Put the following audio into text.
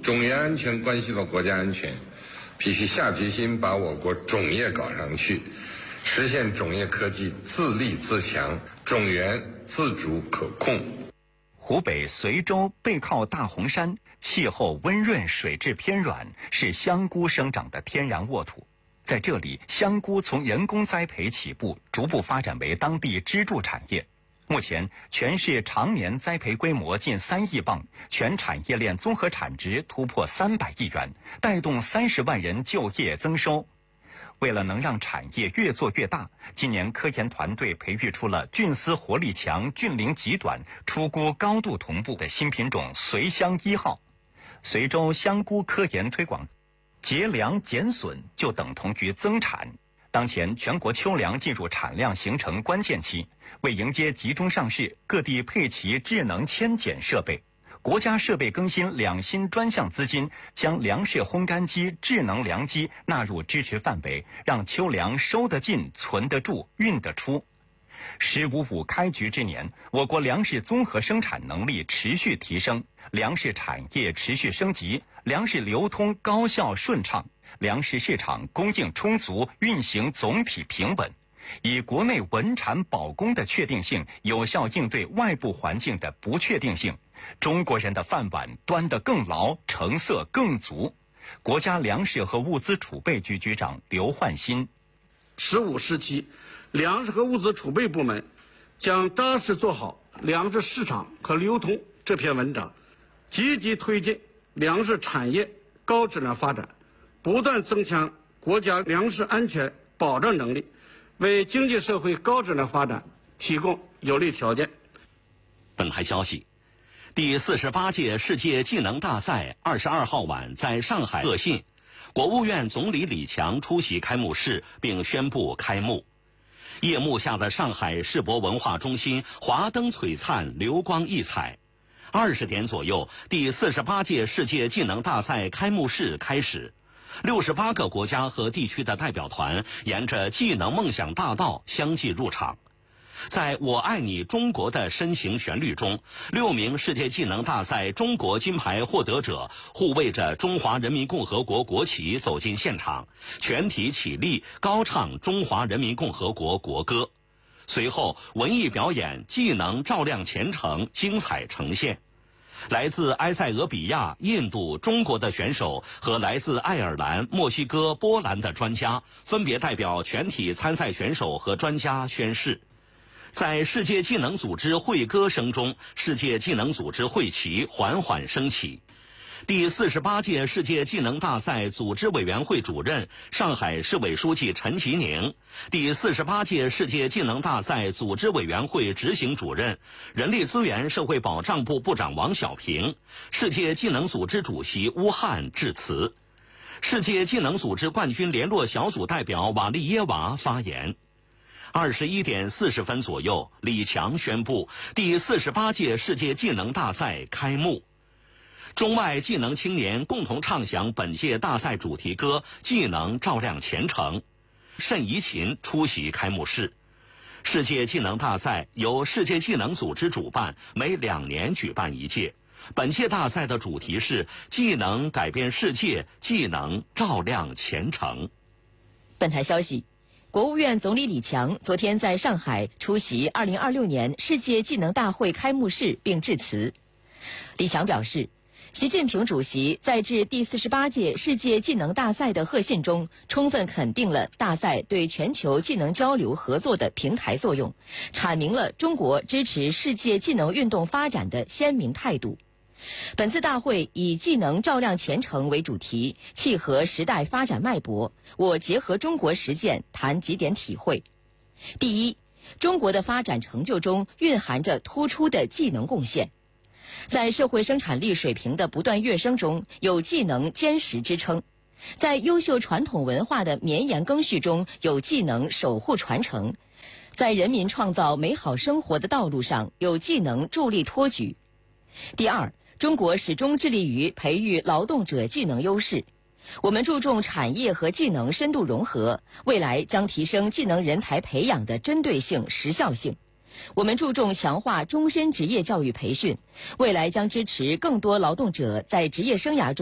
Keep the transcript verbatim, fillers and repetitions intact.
种业安全关系到国家安全，必须下决心把我国种业搞上去，实现种业科技自立自强，种源自主可控。 湖北随州背靠大洪山，气候温润，水质偏软，是香菇生长的天然沃土。在这里，香菇从人工栽培起步，逐步发展为当地支柱产业。目前，全市常年栽培规模近三亿磅，全产业链综合产值突破三百亿元，带动三十万人就业增收。为了能让产业越做越大，今年科研团队培育出了菌丝活力强、菌龄极短、出菇高度同步的新品种随香一号。随州香菇科研推广，节粮减损就等同于增产。当前全国秋粮进入产量形成关键期，为迎接集中上市，各地配齐智能扦剪设备。国家设备更新两新专项资金，将粮食烘干机、智能粮机纳入支持范围，让秋粮收得进、存得住、运得出。十五五开局之年，我国粮食综合生产能力持续提升，粮食产业持续升级，粮食流通高效顺畅，粮食市场供应充足，运行总体平稳。以国内稳产保供的确定性，有效应对外部环境的不确定性，中国人的饭碗端得更牢，成色更足。国家粮食和物资储备局局长刘焕新： 十五时期，粮食和物资储备部门将扎实做好粮食市场和流通这篇文章，积极推进粮食产业高质量发展，不断增强国家粮食安全保障能力，为经济社会高质量发展提供有利条件。 本台消息，第四十八届世界技能大赛二十二号晚在上海贺信，国务院总理李强出席开幕式并宣布开幕。夜幕下的上海世博文化中心华灯璀璨，流光溢彩。二十点左右，第四十八届世界技能大赛开幕式开始。六十八个国家和地区的代表团沿着技能梦想大道相继入场。在我爱你中国的深情旋律中，六名世界技能大赛中国金牌获得者护卫着中华人民共和国国旗走进现场，全体起立高唱中华人民共和国国歌。随后，文艺表演技能照亮前程精彩呈现。来自埃塞俄比亚、印度、中国的选手和来自爱尔兰、墨西哥、波兰的专家分别代表全体参赛选手和专家宣誓。在世界技能组织会歌声中，世界技能组织会旗缓缓升起。第四十八届世界技能大赛组织委员会主任、上海市委书记陈吉宁，第四十八届世界技能大赛组织委员会执行主任、人力资源社会保障部部长王小平，世界技能组织主席乌汉致辞。世界技能组织冠军联络小组代表瓦利耶娃发言。二十一点四十分左右，李强宣布第四十八届世界技能大赛开幕。中外技能青年共同唱响本届大赛主题歌《技能照亮前程》。盛怡琴出席开幕式。世界技能大赛由世界技能组织主办，每两年举办一届。本届大赛的主题是技能改变世界，技能照亮前程。 本台消息，国务院总理李强昨天在上海出席二零二六年世界技能大会开幕式并致辞。李强表示，习近平主席在致第四十八届世界技能大赛的贺信中，充分肯定了大赛对全球技能交流合作的平台作用，阐明了中国支持世界技能运动发展的鲜明态度。本次大会以技能照亮前程为主题，契合时代发展脉搏，我结合中国实践谈几点体会。第一，中国的发展成就中蕴含着突出的技能贡献。在社会生产力水平的不断跃升中，有技能坚实支撑；在优秀传统文化的绵延更续中，有技能守护传承；在人民创造美好生活的道路上，有技能助力托举。第二，中国始终致力于培育劳动者技能优势。我们注重产业和技能深度融合，未来将提升技能人才培养的针对性、时效性。我们注重强化终身职业教育培训，未来将支持更多劳动者在职业生涯中